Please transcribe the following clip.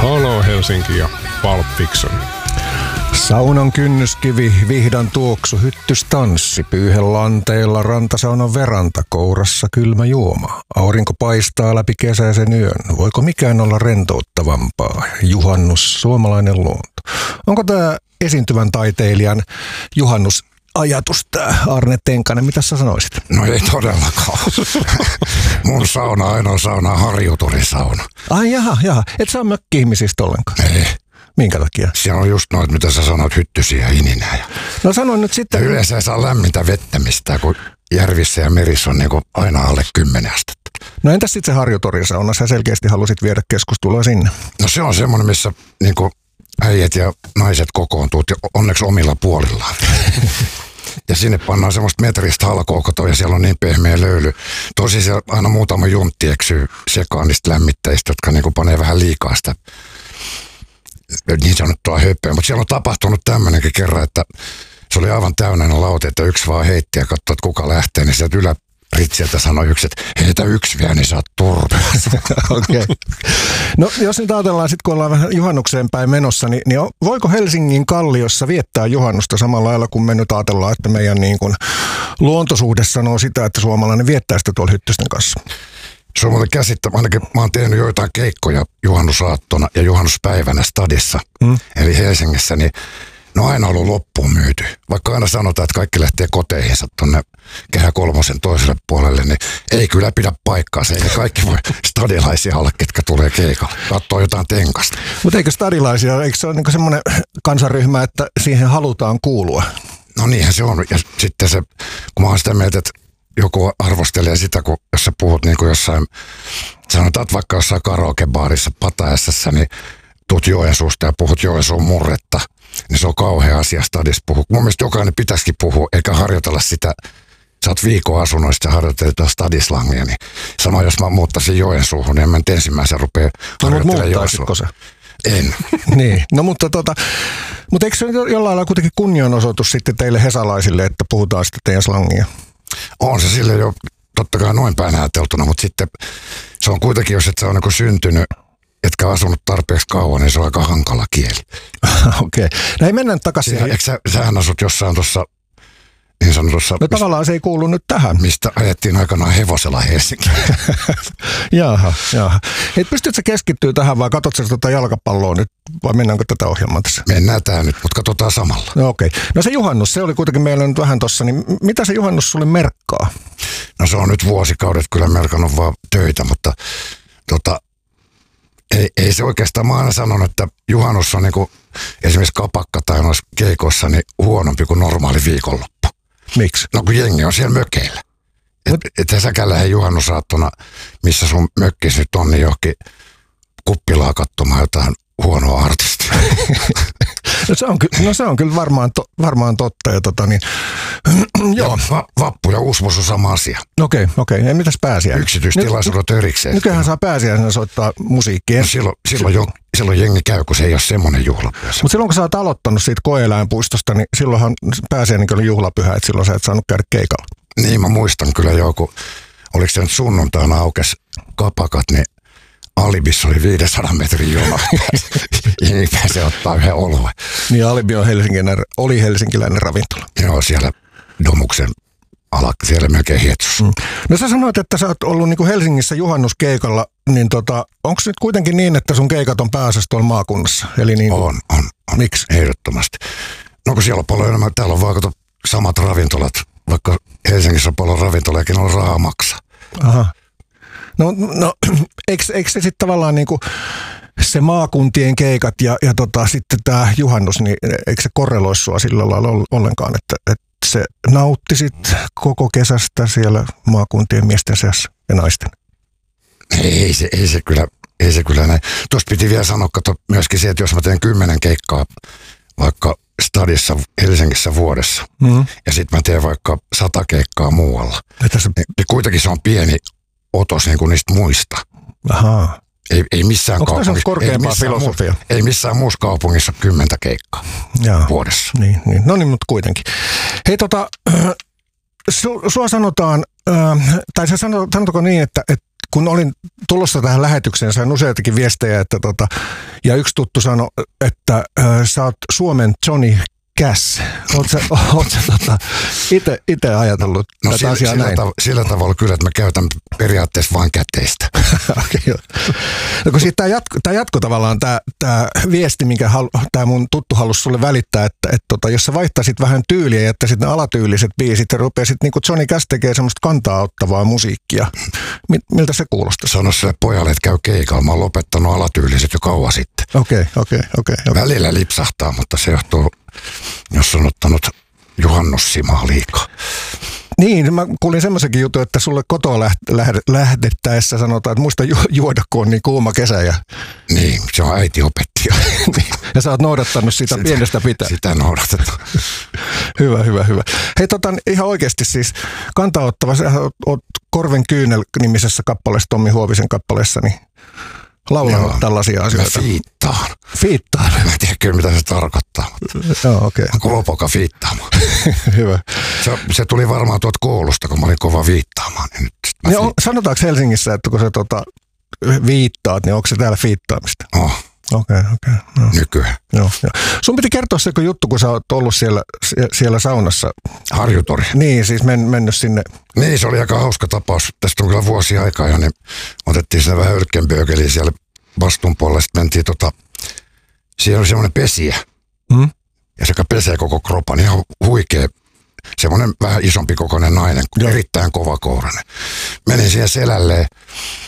Halo Helsinki ja Pulp Fiction. Saunan kynnyskivi, vihdan tuoksu, hyttystanssi, pyyhelanteilla rantasaunan veranta, kourassa kylmä juoma. Aurinko paistaa läpi kesäisen yön. Voiko mikään olla rentouttavampaa? Juhannus, suomalainen luonto. Onko tämä esiintyvän taiteilijan juhannusajatus, tämä Arne Tenkanen? Mitä sä sanoisit? No ei todellakaan. Mun sauna on ainoa sauna harjuturisauna. Ai jaha. Et sä ole mökki-ihmisistä ollenkaan? Ei. Minkä takia? Siellä on just noit, mitä sä sanot, hyttysiä ja ininää. No sanoin nyt sitten. Ja yleensä ei saa lämmintä vettä mistään, kun järvissä ja merissä on niin kuin aina alle 10 astetta. No entäs sitten se harjutorisauna? Sä selkeästi halusit viedä keskustelua sinne. No se on semmoinen, missä niin kuin äijät ja naiset kokoontuu, onneksi omilla puolillaan. Ja sinne pannaan semmoista metristä halkookotoa ja siellä on niin pehmeä löyly. Tosi siellä aina muutama juntti eksyy sekaan niistä lämmitteistä, jotka niin kuin panee vähän liikaa sitä niin sanottua höppöä. Mutta siellä on tapahtunut tämmöinenkin kerran, että se oli aivan täynnä lauta, että yksi vaan heitti ja katsoi, että kuka lähtee. Niin sieltä yläritsiltä sanoi yksi, että heitä yksi vielä, niin saat turpeessa. Okei. No jos nyt ajatellaan sitten, kun ollaan vähän juhannukseen päin menossa, niin voiko Helsingin Kalliossa viettää juhannusta samalla lailla, kun me nyt ajatellaan, että meidän niin kuin luontosuhde sanoo sitä, että suomalainen viettää sitä tuolla hyttysten kanssa? Se on muuten käsittämätöntä. Ainakin mä oon tehnyt joitain keikkoja juhannusaattona ja juhannuspäivänä stadissa, eli Helsingissä, niin ne on aina ollut loppuun myyty. Vaikka aina sanotaan, että kaikki lähtee koteihinsa tuonne Kehä Kolmosen toiselle puolelle, niin ei kyllä pidä paikkaansa. Ei kaikki voi stadilaisia olla, ketkä tulee keikalle. Katsoo jotain tenkasta. Mutta eikö stadilaisia, eikö se ole niinku semmoinen kansanryhmä, että siihen halutaan kuulua? No niinhän se on. Ja sitten se, kun mä oon sitä mieltä, että joku arvostelee sitä, kun jos sä puhut niin kuin jossain, sanotaan vaikka jossain karaokebaarissa Patajassassa, niin tuut Joensuusta ja puhut Joensuun murretta, niin se on kauhea asia stadissa puhua. Mun mielestä jokainen pitäisikin puhua, eikä harjoitella sitä, sä oot viikon asunnoista ja harjoittelet stadislangia, niin sama jos mä muuttaisin Joensuuhun, niin en mä nyt ensimmäisen rupea harjoittelemaan Joensuuhun. En. Niin, no mutta eikö se jollain lailla kuitenkin kunnianosoitus sitten teille hesalaisille, että puhutaan sitten teidän slangia? On se sille jo totta kai noin päin ajateltuna, mutta sitten se on kuitenkin, jos et sä ole niin syntynyt, etkä asunut tarpeeksi kauan, niin se on aika hankala kieli. Okei. No ei mennä takaisin. Sähän asut jossain tuossa niin sanotussa. No tavallaan se ei kuulu nyt tähän. Mistä ajettiin aikanaan hevosella Helsinkiin. Jaha. Et pystytkö keskittyä tähän vai katsotko tuota jalkapalloa nyt vai mennäänkö tätä ohjelmaa tässä? Mennään tää nyt, mutta katsotaan samalla. No okei. No se juhannus, se oli kuitenkin meillä nyt vähän tossa, niin mitä se juhannus sulle merkkaa? No se on nyt vuosikaudet kyllä merkannut vaan töitä, mutta ei se oikeastaan, mä aina sanon, että juhannus on niinku esimerkiksi kapakka tai noissa keikossa niin huonompi kuin normaali viikonloppu. Miksi? No kun jengi on siellä mökeillä. Että säkään lähde juhannusaattona, missä sun mökkis nyt on, niin johonkin kuppilaa katsomaan jotain huonoa artistia. No se on kyllä varmaan totta. Ja joo. Vappu ja uusmus on sama asia. Okei. Ja mitäs pääsiäinen? Yksityistilaisuudet erikseen. Nykyään saa pääsiäisenä soittaa musiikkia. No silloin jengi käy, kun se ei ole semmoinen juhlapyhä. Mutta silloin kun sä oot aloittanut siitä Koe-eläinpuistosta, niin silloinhan pääsiäinen oli juhlapyhä, että silloin sä et saanut käydä keikalla. Niin mä muistan kyllä joku, oliko se nyt sunnuntaina aukes kapakat, niin Alibissa oli 500 metrin jono. Jengi pääsee ottaa yhden oluen. Niin Alibi oli helsinkiläinen ravintola. Joo, siellä Domuksen siellä melkein hietsussa. No sä sanoit, että sä oot ollut niin kuin Helsingissä juhannuskeikalla, niin onko nyt kuitenkin niin, että sun keikat on pääasiassa tuolla maakunnassa? Eli niin kuin... On. Miksi? Ehdottomasti. No kun siellä on paljon enemmän, täällä on vaikka samat ravintolat, vaikka Helsingissä on paljon ravintolakin, on rahaa maksaa. Aha. No eikö se sitten tavallaan niinku se maakuntien keikat ja sitten tämä juhannus, niin eikö se korreloi sua sillä lailla ollenkaan, että se nauttisit koko kesästä siellä maakuntien miesten seassa ja naisten? Ei se kyllä näin. Tuosta piti vielä sanoa, myöskin se, että jos mä teen 10 keikkaa vaikka stadissa Helsingissä vuodessa, ja sitten mä teen vaikka 100 keikkaa muualla, niin kuitenkin se on pieni otos niin kuin niistä muista. Ahaa. Ei missään kaupungissa. Korkeampaa filosofia? Ei missään muussa kaupungissa 10 keikkaa vuodessa. Niin. No niin, mutta kuitenkin. Hei sua sanotaan, tai sanotaanko niin, että kun olin tulossa tähän lähetykseen, sain useitakin viestejä, että ja yksi tuttu sanoi, että sä oot Suomen Johnny Cash. Oot sä itse ajatellut tätä asiaa näin? Sillä tavalla kyllä, että mä käytän periaatteessa vain käteistä. Okay, no kun siitä tämä jatko tavallaan, tämä viesti, minkä tämä mun tuttu halusi sulle välittää, että jos sä vaihtaisit vähän tyyliä ja jättäisit ne alatyyliset biisit ja rupeaisit niin kuin Johnny Cash tekee semmoista kantaa ottavaa musiikkia. Miltä se kuulostaa? Sano sille pojalle, että käy keikalla. Mä oon lopettanut alatyyliset jo kauan sitten. Okei. Välillä lipsahtaa, mutta se johtuu, jos on ottanut juhannussimaa liikaa. Niin, mä kuulin semmoisenkin jutun, että sulle kotoa lähdettäessä sanotaan, että muista juoda, kun on niin kuuma kesä. Niin, se on äiti opettaja. Ja sä oot noudattanut sitä pienestä pitää. Sitä noudatetaan. Hyvä. Hei, ihan oikeasti siis kantaottava, sä oot Korven kyynel -nimisessä kappaleessa, Tommi Huovisen kappaleessa, niin laulanut tällaisia asioita. Mä Fiittaan? Mä en tiedä kyllä, mitä se tarkoittaa. Joo, okei. Mä kova poka fiittaamaan. Hyvä. Se tuli varmaan tuolta koulusta, kun mä olin kova viittaamaan. Niin sanotaanko Helsingissä, että kun sä viittaat, niin onko se täällä fiittaamista? Okei. No. Nykyään. Joo. Sun piti kertoa se juttu, kun sä oot ollut siellä saunassa. Harjutori. Niin, siis mennyt sinne. Niin, se oli aika hauska tapaus. Tästä on kyllä vuosia aikaa jo, niin otettiin sinne vähän ylkkenböökeliä siellä vastuun puolella. Sitten mentiin siellä oli semmoinen pesijä. Ja se pesee koko kropan, ihan huikea. Semmoinen vähän isompi kokoinen nainen, erittäin kovakourainen. Menin siihen selälleen.